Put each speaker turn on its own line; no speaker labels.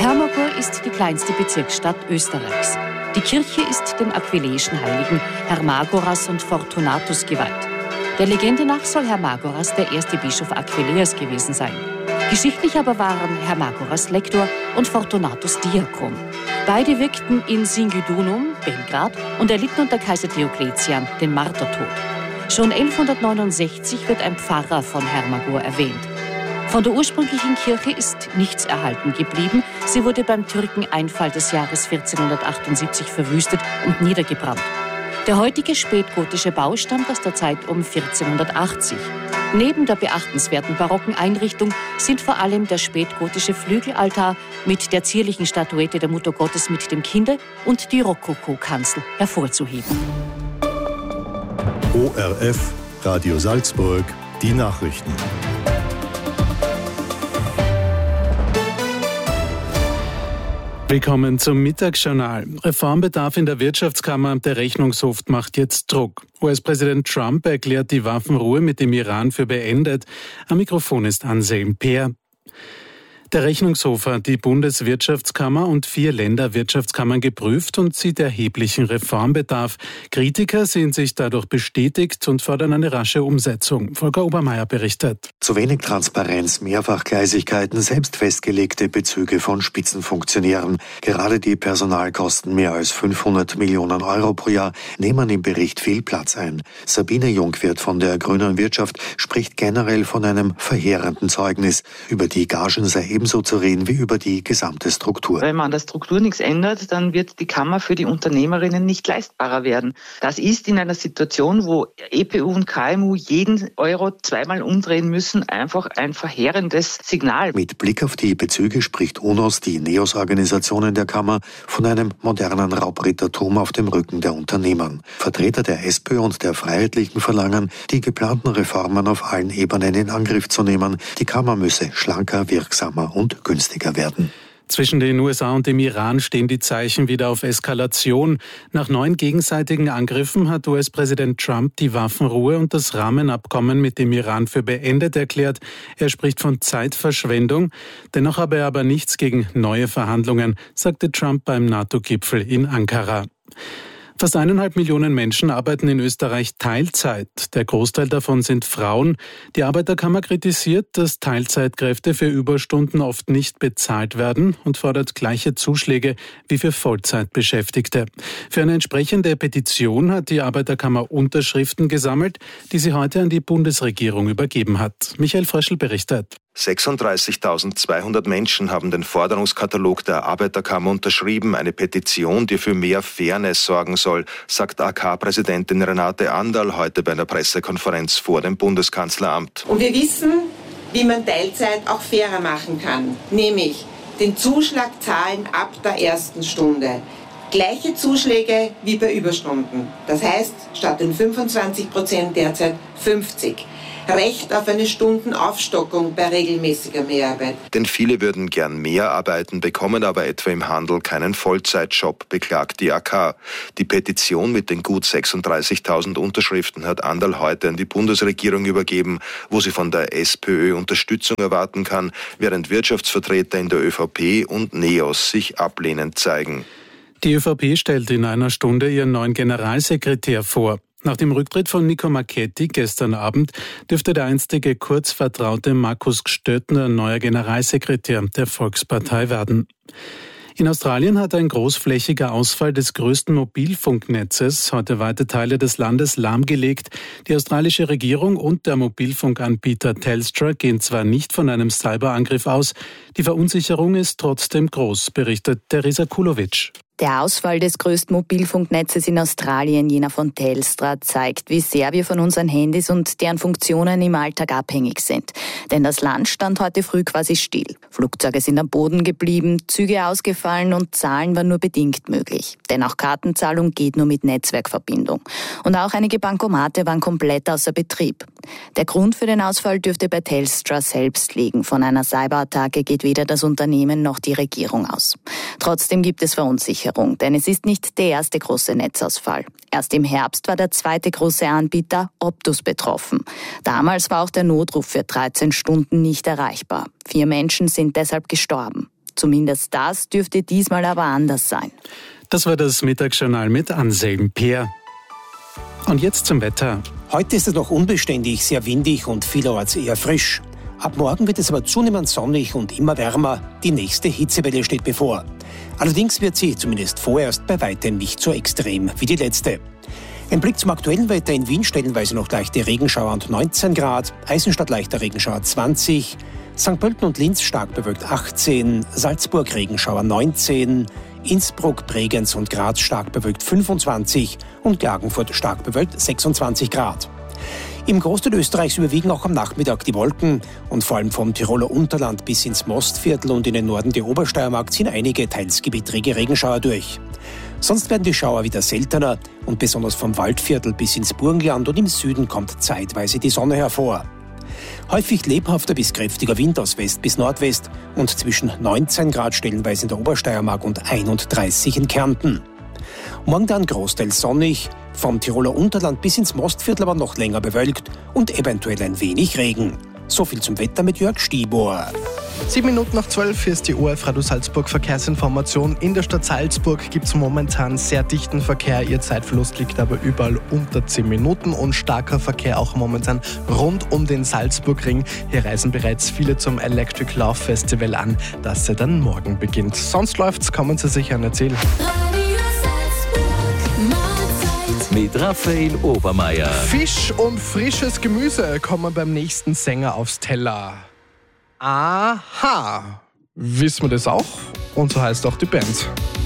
Hermagor ist die kleinste Bezirksstadt Österreichs. Die Kirche ist den aquileischen Heiligen Hermagoras und Fortunatus geweiht. Der Legende nach soll Hermagoras der erste Bischof Aquileias gewesen sein. Geschichtlich aber waren Hermagoras Lektor und Fortunatus Diakon. Beide wirkten in Singidunum, Belgrad, und erlitten unter Kaiser Diokletian den Martertod. Schon 1169 wird ein Pfarrer von Hermagor erwähnt. Von der ursprünglichen Kirche ist nichts erhalten geblieben. Sie wurde beim Türkeneinfall des Jahres 1478 verwüstet und niedergebrannt. Der heutige spätgotische Bau stammt aus der Zeit um 1480. Neben der beachtenswerten barocken Einrichtung sind vor allem der spätgotische Flügelaltar mit der zierlichen Statuette der Mutter Gottes mit dem Kinde und die Rokoko-Kanzel hervorzuheben.
ORF, Radio Salzburg, die Nachrichten.
Willkommen zum Mittagsjournal. Reformbedarf in der Wirtschaftskammer. Der Rechnungshof macht jetzt Druck. US-Präsident Trump erklärt die Waffenruhe mit dem Iran für beendet. Am Mikrofon ist Anselm Peer. Der Rechnungshof hat die Bundeswirtschaftskammer und 4 Länderwirtschaftskammern geprüft und sieht erheblichen Reformbedarf. Kritiker sehen sich dadurch bestätigt und fordern eine rasche Umsetzung. Volker Obermeier berichtet.
Zu wenig Transparenz, Mehrfachgleisigkeiten, selbst festgelegte Bezüge von Spitzenfunktionären. Gerade die Personalkosten mehr als 500 Millionen Euro pro Jahr nehmen im Bericht viel Platz ein. Sabine Jungwirth von der Grünen Wirtschaft spricht generell von einem verheerenden Zeugnis. Über die Gagen sei ebenso zu reden wie über die gesamte Struktur.
Wenn man an der Struktur nichts ändert, dann wird die Kammer für die Unternehmerinnen nicht leistbarer werden. Das ist in einer Situation, wo EPU und KMU jeden Euro zweimal umdrehen müssen, einfach ein verheerendes Signal.
Mit Blick auf die Bezüge spricht UNOS, die NEOS-Organisationen der Kammer, von einem modernen Raubrittertum auf dem Rücken der Unternehmer. Vertreter der SPÖ und der Freiheitlichen verlangen, die geplanten Reformen auf allen Ebenen in Angriff zu nehmen. Die Kammer müsse schlanker, wirksamer und günstiger werden.
Zwischen den USA und dem Iran stehen die Zeichen wieder auf Eskalation. Nach 9 gegenseitigen Angriffen hat US-Präsident Trump die Waffenruhe und das Rahmenabkommen mit dem Iran für beendet erklärt. Er spricht von Zeitverschwendung. Dennoch habe er aber nichts gegen neue Verhandlungen, sagte Trump beim NATO-Gipfel in Ankara. Fast 1,5 Millionen Menschen arbeiten in Österreich Teilzeit. Der Großteil davon sind Frauen. Die Arbeiterkammer kritisiert, dass Teilzeitkräfte für Überstunden oft nicht bezahlt werden und fordert gleiche Zuschläge wie für Vollzeitbeschäftigte. Für eine entsprechende Petition hat die Arbeiterkammer Unterschriften gesammelt, die sie heute an die Bundesregierung übergeben hat. Michael Fröschl berichtet.
36.200 Menschen haben den Forderungskatalog der Arbeiterkammer unterschrieben, eine Petition, die für mehr Fairness sorgen soll, sagt AK-Präsidentin Renate Anderl heute bei einer Pressekonferenz vor dem Bundeskanzleramt.
Und wir wissen, wie man Teilzeit auch fairer machen kann, nämlich den Zuschlag zahlen ab der ersten Stunde. Gleiche Zuschläge wie bei Überstunden. Das heißt, statt den 25% derzeit 50%. Recht auf eine Stundenaufstockung bei regelmäßiger Mehrarbeit.
Denn viele würden gern mehr arbeiten, bekommen aber etwa im Handel keinen Vollzeitjob, beklagt die AK. Die Petition mit den gut 36.000 Unterschriften hat Anderl heute an die Bundesregierung übergeben, wo sie von der SPÖ Unterstützung erwarten kann, während Wirtschaftsvertreter in der ÖVP und NEOS sich ablehnend zeigen.
Die ÖVP stellt in einer Stunde ihren neuen Generalsekretär vor. Nach dem Rücktritt von Nico Marchetti gestern Abend dürfte der einstige Kurz-Vertraute Markus Gstöttner neuer Generalsekretär der Volkspartei werden. In Australien hat ein großflächiger Ausfall des größten Mobilfunknetzes heute weite Teile des Landes lahmgelegt. Die australische Regierung und der Mobilfunkanbieter Telstra gehen zwar nicht von einem Cyberangriff aus, die Verunsicherung ist trotzdem groß, berichtet Teresa Kulovic.
Der Ausfall des größten Mobilfunknetzes in Australien, jener von Telstra, zeigt, wie sehr wir von unseren Handys und deren Funktionen im Alltag abhängig sind. Denn das Land stand heute früh quasi still. Flugzeuge sind am Boden geblieben, Züge ausgefallen und Zahlen waren nur bedingt möglich. Denn auch Kartenzahlung geht nur mit Netzwerkverbindung. Und auch einige Bankomate waren komplett außer Betrieb. Der Grund für den Ausfall dürfte bei Telstra selbst liegen. Von einer Cyberattacke geht weder das Unternehmen noch die Regierung aus. Trotzdem gibt es Verunsicherung, denn es ist nicht der erste große Netzausfall. Erst im Herbst war der zweite große Anbieter Optus betroffen. Damals war auch der Notruf für 13 Stunden nicht erreichbar. 4 Menschen sind deshalb gestorben. Zumindest das dürfte diesmal aber anders sein.
Das war das Mittagsjournal mit Anselm Peer. Und jetzt zum Wetter.
Heute ist es noch unbeständig, sehr windig und vielerorts eher frisch. Ab morgen wird es aber zunehmend sonnig und immer wärmer. Die nächste Hitzewelle steht bevor. Allerdings wird sie zumindest vorerst bei weitem nicht so extrem wie die letzte. Ein Blick zum aktuellen Wetter: in Wien stellenweise noch leichte Regenschauer und 19 Grad, Eisenstadt leichter Regenschauer 20, St. Pölten und Linz stark bewölkt 18, Salzburg Regenschauer 19, Innsbruck, Bregenz und Graz stark bewölkt 25 und Klagenfurt stark bewölkt 26 Grad. Im Großteil Österreichs überwiegen auch am Nachmittag die Wolken und vor allem vom Tiroler Unterland bis ins Mostviertel und in den Norden der Obersteiermark ziehen einige teils gewittrige Regenschauer durch. Sonst werden die Schauer wieder seltener und besonders vom Waldviertel bis ins Burgenland und im Süden kommt zeitweise die Sonne hervor. Häufig lebhafter bis kräftiger Wind aus West bis Nordwest und zwischen 19 Grad stellenweise in der Obersteiermark und 31 in Kärnten. Morgen dann großteils sonnig, vom Tiroler Unterland bis ins Mostviertel aber noch länger bewölkt und eventuell ein wenig Regen. So viel zum Wetter mit Jörg Stibor.
7:07, hier ist die ORF Radio Salzburg Verkehrsinformation. In der Stadt Salzburg gibt es momentan sehr dichten Verkehr. Ihr Zeitverlust liegt aber überall unter 10 Minuten und starker Verkehr auch momentan rund um den Salzburgring. Hier reisen bereits viele zum Electric Love Festival an, das ja dann morgen beginnt. Sonst läuft's, kommen Sie sich an Erzähl.
Mit Raphael Obermeier.
Fisch und frisches Gemüse kommen beim nächsten Sänger aufs Teller. Aha, wissen wir das auch? Und so heißt auch die Band.